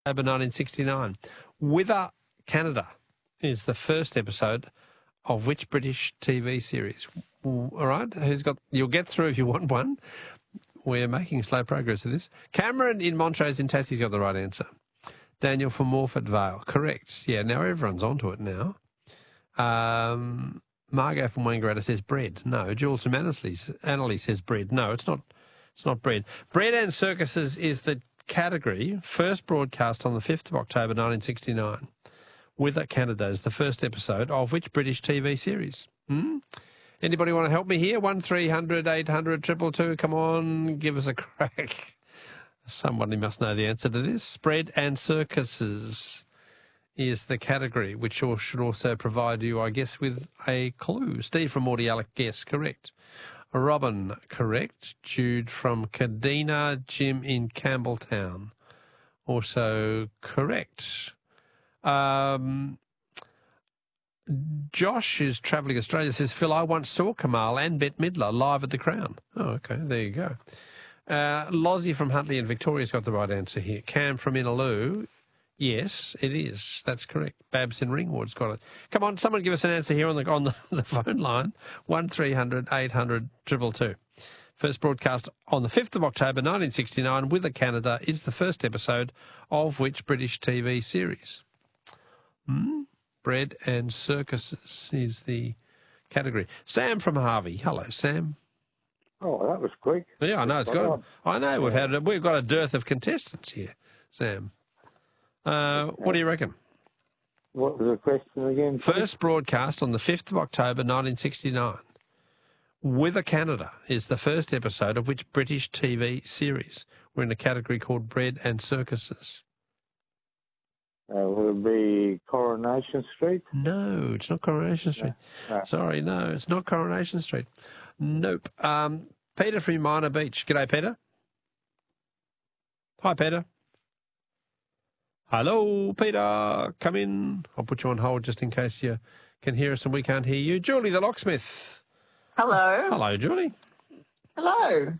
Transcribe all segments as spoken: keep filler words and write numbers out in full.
October nineteen sixty-nine. Wither Canada is the first episode of which British T V series? All right, who's got? You'll get through if you want one. We're making slow progress with this. Cameron in Montrose in Tassie's got the right answer. Daniel from Morford Vale, correct. Yeah, now everyone's onto it now. Um, Margot from Wangaratta says bread. No. Jules from Annesley, Annesley says bread. No, it's not. It's not bread. Bread and Circuses is the category, first broadcast on the fifth of October nineteen sixty-nine. Wither Canada is the first episode of which British T V series? Hmm? Anybody want to help me here? one three hundred eight hundred two two two. Come on, give us a crack. Somebody must know the answer to this. Bread and Circuses is the category, which should also provide you, I guess, with a clue. Steve from Mordialloc, guess, correct. Robin, correct. Jude from Kadina. Jim in Campbelltown, also correct. Um, Josh, who's travelling Australia, says, Phil, I once saw Kamal and Bette Midler live at the Crown. Oh, okay, there you go. Uh, Lozzie from Huntley in Victoria's got the right answer here. Cam from Inaloo, yes, it is. That's correct. Babs in Ringwood's got it. Come on, someone give us an answer here on the on the, the phone line. one three hundred eight hundred two two two. First broadcast on the fifth of October nineteen sixty-nine. Wither Canada is the first episode of which British T V series? Hmm? Bread and Circuses is the category. Sam from Harvey. Hello, Sam. Oh, that was quick. Yeah, I know. It's got. I know we've had. We've got a dearth of contestants here, Sam. Uh, what do you reckon? What was the question again? First broadcast on the fifth of October nineteen sixty-nine. Wither Canada is the first episode of which British T V series? We're in a category called Bread and Circuses. Uh, will it be Coronation Street? No, it's not Coronation Street. No, no. Sorry, no, it's not Coronation Street. Nope. Um, Peter from Minor Beach. G'day, Peter. Hi, Peter. Hello, Peter. Come in. I'll put you on hold just in case you can hear us and we can't hear you. Julie the locksmith. Hello. Hello, Julie. Hello.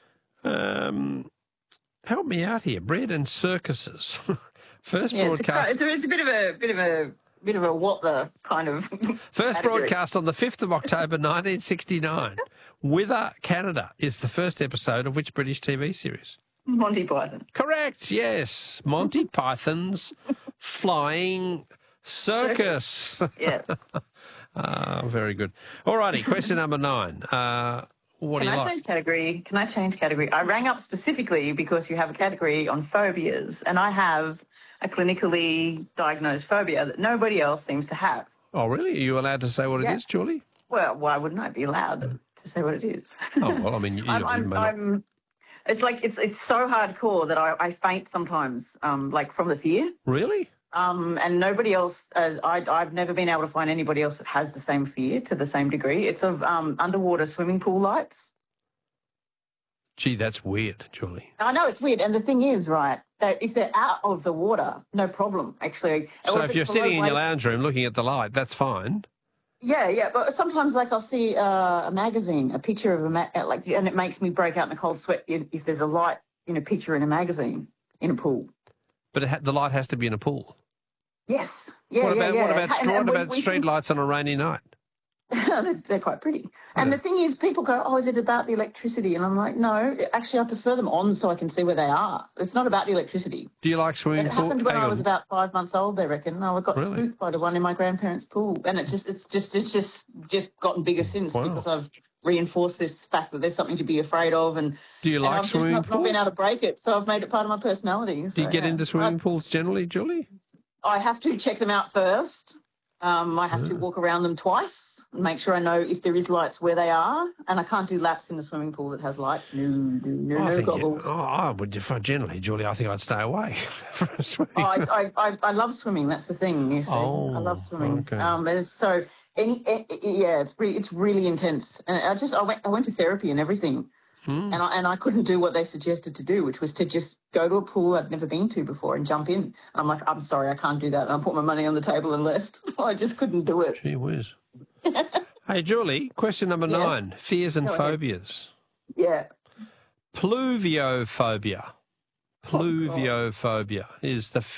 Um, help me out here. Bread and Circuses. First yeah, broadcast. It's a, it's a bit of a bit of a bit of a what the kind of. First category. broadcast on the fifth of October nineteen sixty-nine. Wither Canada is the first episode of which British T V series? Monty Python. Correct. Yes, Monty Python's Flying Circus. Yes. Ah, very good. All righty. Question number nine. Uh, what Can do you I like? change category? Can I change category? I rang up specifically because you have a category on phobias, and I have a clinically diagnosed phobia that nobody else seems to have. Oh, really? Are you allowed to say what Yeah. it is, Julie? Well, why wouldn't I be allowed to say what it is? Oh, well, I mean, you, I'm, you I'm, may not- I'm, it's like it's it's so hardcore that I, I faint sometimes, um, like from the fear. Really? Um, and nobody else, as I, I've never been able to find anybody else that has the same fear to the same degree. It's of um, underwater swimming pool lights. Gee, that's weird, Julie. I know it's weird, and the thing is, right, that if they're out of the water, no problem, actually. So Or if it's you're below sitting in your waist- lounge room looking at the light, that's fine. Yeah, yeah, but sometimes, like, I'll see uh, a magazine, a picture of a ma- like, and it makes me break out in a cold sweat if if there's a light in a picture in a magazine in a pool. But it ha- the light has to be in a pool. Yes, yeah, what yeah, about yeah. what about, And- str- and what we- about we street think- lights on a rainy night? they're, they're quite pretty. And Yeah. the thing is, people go, oh, is it about the electricity? And I'm like, no, actually, I prefer them on so I can see where they are. It's not about the electricity. Do you like swimming It pool? happened when Hang I on. was about five months old, they reckon. I got Really? spooked by the one in my grandparents' pool. And it just, it's just, it's just, just gotten bigger since Wow. because I've reinforced this fact that there's something to be afraid of. And, Do you and like I've just swimming not, not been pools? able to break it. So I've made it part of my personality. Do So, you get yeah. into swimming pools generally, Julie? I, I have to check them out first. Um, I have to Ah. walk around them twice. Make sure I know if there is lights where they are, and I can't do laps in the swimming pool that has lights. No, no, no, I no think you- goggles. oh, I would if- generally, Julie. I think I'd stay away from swimming. Oh, I, I, I, I love swimming. That's the thing. You see, Oh, I love swimming. okay. Um, and so any, eh, eh, yeah, it's really, it's really intense. And I just, I went, I went to therapy and everything, Hmm. and I, and I couldn't do what they suggested to do, which was to just go to a pool I'd never been to before and jump in. And I'm like, I'm sorry, I can't do that. And I put my money on the table and left. I just couldn't do it. Gee whiz. Hey, Julie, question number Yes. nine. Fears and Go ahead. phobias. Yeah. Pluviophobia. pluviophobia is the